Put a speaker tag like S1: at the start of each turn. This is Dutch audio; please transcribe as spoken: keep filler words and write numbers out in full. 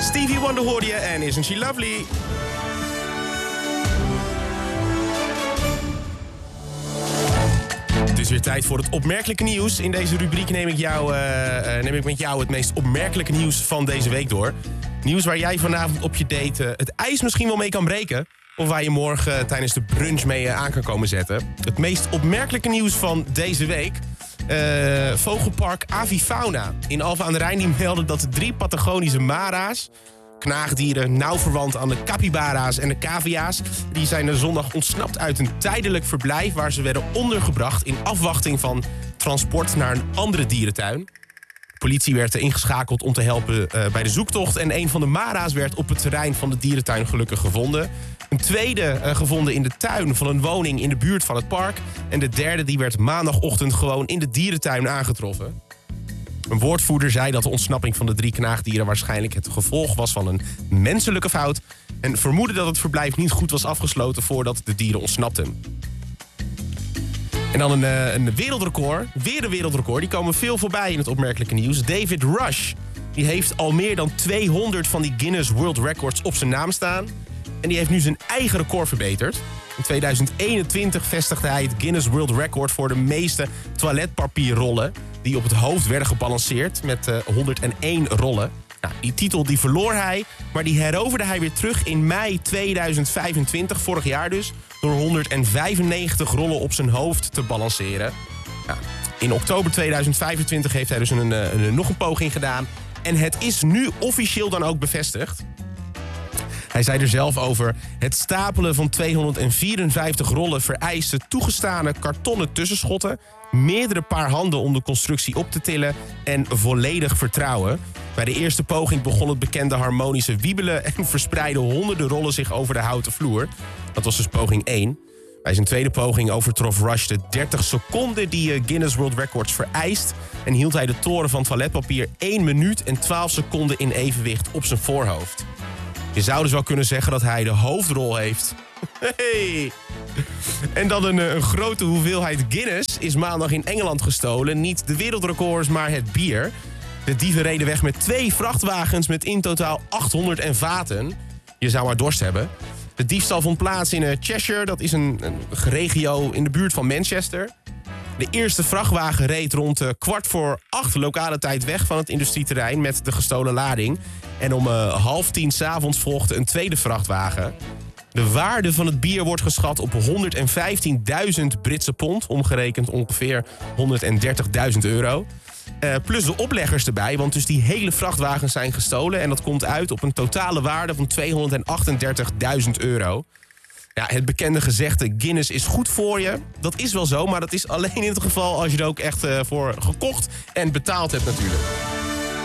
S1: Stevie Wonder hoorde je en Isn't She Lovely? Het is weer tijd voor het opmerkelijke nieuws. In deze rubriek neem ik, jou, uh, uh, neem ik met jou het meest opmerkelijke nieuws van deze week door. Nieuws waar jij vanavond op je date uh, het ijs misschien wel mee kan breken. Of waar je morgen uh, tijdens de brunch mee uh, aan kan komen zetten. Het meest opmerkelijke nieuws van deze week. Uh, Vogelpark Avifauna in Alphen aan de Rijn die meldde dat de drie Patagonische mara's, knaagdieren nauw verwant aan de capybara's en de cavia's, die zijn er zondag ontsnapt uit een tijdelijk verblijf waar ze werden ondergebracht in afwachting van transport naar een andere dierentuin. De politie werd ingeschakeld om te helpen uh, bij de zoektocht en een van de mara's werd op het terrein van de dierentuin gelukkig gevonden. Een tweede uh, gevonden in de tuin van een woning in de buurt van het park. En de derde die werd maandagochtend gewoon in de dierentuin aangetroffen. Een woordvoerder zei dat de ontsnapping van de drie knaagdieren waarschijnlijk het gevolg was van een menselijke fout. En vermoedde dat het verblijf niet goed was afgesloten voordat de dieren ontsnapten. En dan een, uh, een wereldrecord, weer een wereldrecord. Die komen veel voorbij in het opmerkelijke nieuws. David Rush, die heeft al meer dan tweehonderd van die Guinness World Records op zijn naam staan. En die heeft nu zijn eigen record verbeterd. In tweeduizend eenentwintig vestigde hij het Guinness World Record voor de meeste toiletpapierrollen die op het hoofd werden gebalanceerd met uh, honderdéén rollen. Nou, die titel die verloor hij, maar die heroverde hij weer terug in mei tweeduizend vijfentwintig, vorig jaar dus, door honderdvijfennegentig rollen op zijn hoofd te balanceren. Nou, in oktober tweeduizend vijfentwintig heeft hij dus een, een, een, nog een poging gedaan. En het is nu officieel dan ook bevestigd. Hij zei er zelf over: het stapelen van tweehonderdvierenvijftig rollen vereiste toegestane kartonnen tussenschotten, meerdere paar handen om de constructie op te tillen en volledig vertrouwen. Bij de eerste poging begon het bekende harmonische wiebelen en verspreidden honderden rollen zich over de houten vloer. Dat was dus poging één. Bij zijn tweede poging overtrof Rush de dertig seconden die Guinness World Records vereist en hield hij de toren van toiletpapier één minuut en twaalf seconden in evenwicht op zijn voorhoofd. Je zou dus wel kunnen zeggen dat hij de hoofdrol heeft. Hey. En dan een, een grote hoeveelheid Guinness is maandag in Engeland gestolen. Niet de wereldrecords, maar het bier. De dieven reden weg met twee vrachtwagens met in totaal achthonderd vaten. Je zou maar dorst hebben. De diefstal vond plaats in Cheshire. Dat is een, een regio in de buurt van Manchester. De eerste vrachtwagen reed rond uh, kwart voor acht lokale tijd weg van het industrieterrein met de gestolen lading. En om uh, half tien 's avonds volgde een tweede vrachtwagen. De waarde van het bier wordt geschat op honderdvijftienduizend Britse pond, omgerekend ongeveer honderddertigduizend euro. Uh, plus de opleggers erbij, want dus die hele vrachtwagens zijn gestolen en dat komt uit op een totale waarde van tweehonderdachtendertigduizend euro. Ja, het bekende gezegde Guinness is goed voor je. Dat is wel zo, maar dat is alleen in het geval als je er ook echt uh, voor gekocht en betaald hebt natuurlijk.